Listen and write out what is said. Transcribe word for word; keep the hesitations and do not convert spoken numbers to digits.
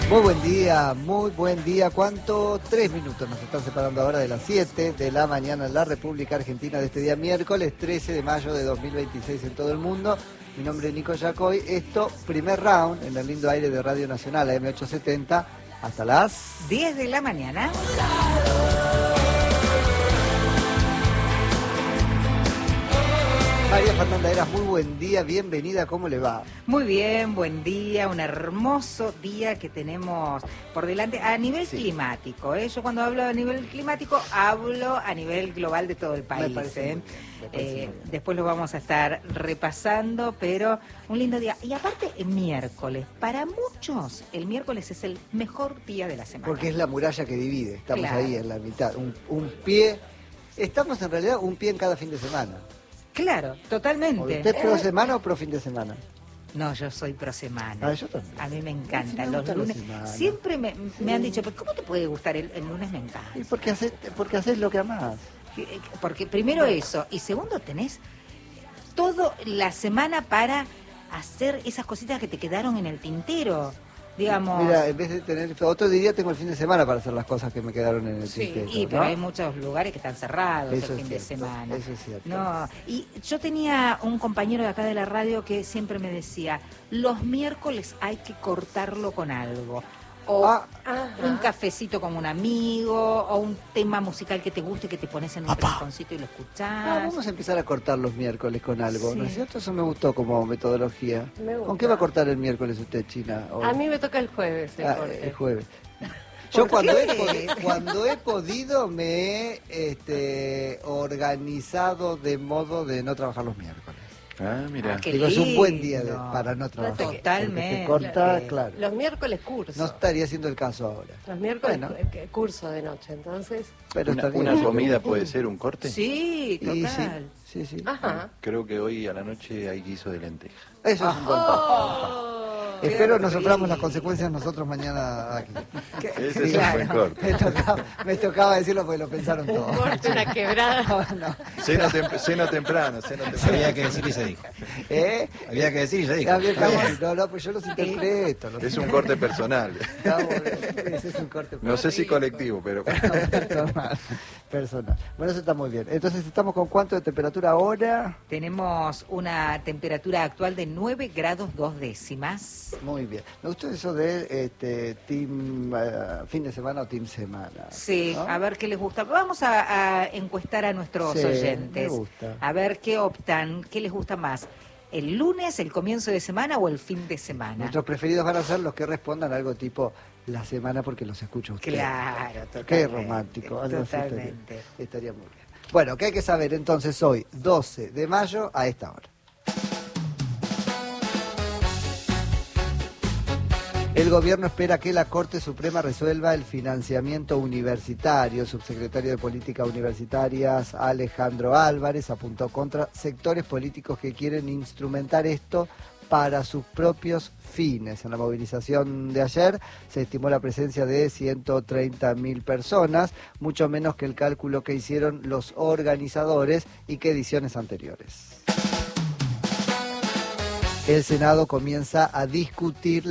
Muy buen día, muy buen día. ¿Cuánto? Tres minutos nos están separando ahora de las siete de la mañana en la República Argentina de este día miércoles trece de mayo de dos mil veintiséis en todo el mundo. Mi nombre es Nico Yacoy. Esto, primer round en el lindo aire de Radio Nacional, A M ochocientos setenta, hasta las diez de la mañana. María Fernanda Heras, muy buen día, bienvenida, ¿cómo le va? Muy bien, buen día, un hermoso día que tenemos por delante a nivel sí. climático. ¿eh? Yo cuando hablo a nivel climático, hablo a nivel global de todo el país. ¿eh? Bien, eh, después lo vamos a estar repasando, pero un lindo día. Y aparte, el miércoles, para muchos, el miércoles es el mejor día de la semana. Porque es la muralla que divide, estamos claro. ahí en la mitad, un, un pie, estamos en realidad un pie en cada fin de semana. Claro, totalmente. ¿Usted es pro semana o pro fin de semana? No, yo soy pro semana. Ah, yo también. A mí me encanta. Sí, me los lunes. Siempre me, sí. me han dicho, ¿pero cómo te puede gustar el, el lunes? Me encanta. ¿Y porque haces, porque haces lo que amás? Porque primero eso, y segundo tenés toda la semana para hacer esas cositas que te quedaron en el tintero. Digamos. Mira, en vez de tener otro día tengo el fin de semana para hacer las cosas que me quedaron en el sí, tintero. y pero ¿no? hay muchos lugares que están cerrados eso el fin es cierto, de semana. Eso es cierto. No, y yo tenía un compañero de acá de la radio que siempre me decía, los miércoles hay que cortarlo con algo. O ah, un cafecito con un amigo, o un tema musical que te guste, que te pones en un rinconcito y lo escuchás. Ah, vamos a empezar a cortar los miércoles con algo, sí. ¿no es cierto? Eso me gustó como metodología. ¿Con qué va a cortar el miércoles usted, China? Hoy? A mí me toca el jueves. El, ah, el jueves. Yo cuando he, podido, cuando he podido me he este, organizado de modo de no trabajar los miércoles. Ah, mira. Ah, Digo, es un buen día de, para no trabajar. Totalmente. Se corta, claro. Los miércoles curso. No estaría haciendo el caso ahora. Los miércoles bueno. curso de noche, entonces. Pero una, una comida puede ser un corte. Sí, total. Sí, sí, sí. Ajá. Creo que hoy a la noche hay guiso de lenteja. Eso oh, es un buen oh, Espero no suframos las consecuencias nosotros mañana aquí. Ese es claro. un buen corte. Me tocaba, me tocaba decirlo porque lo pensaron todos. Un corte, una quebrada. No, no. Cena, tem cena temprano, cena temprano. Había que decir y se dijo. ¿Eh? Había que decir y se dijo. No, no, pues yo los interpreto. Los es un corte personal. No, ese es un corte personal. No sé si colectivo, pero... personal, personal. Bueno, eso está muy bien. Entonces, ¿estamos con cuánto de temperatura ahora? Tenemos una temperatura actual de nueve grados dos décimas. Muy bien. Me gustó eso de este, team uh, fin de semana o team semana. Sí, ¿no? A ver qué les gusta. Vamos a, a encuestar a nuestros sí, oyentes. Me gusta. A ver qué optan, qué les gusta más. ¿El lunes, el comienzo de semana o el fin de semana? Nuestros preferidos van a ser los que respondan algo tipo la semana porque los escucho a ustedes. Claro, totalmente. Qué romántico. Algo totalmente. Así estaría, estaría muy bien. Bueno, ¿qué hay que saber entonces hoy, doce de mayo, a esta hora? El gobierno espera que la Corte Suprema resuelva el financiamiento universitario. El subsecretario de Políticas Universitarias, Alejandro Álvarez, apuntó contra sectores políticos que quieren instrumentar esto para sus propios fines. En la movilización de ayer se estimó la presencia de ciento treinta mil personas, mucho menos que el cálculo que hicieron los organizadores y que ediciones anteriores. El Senado comienza a discutir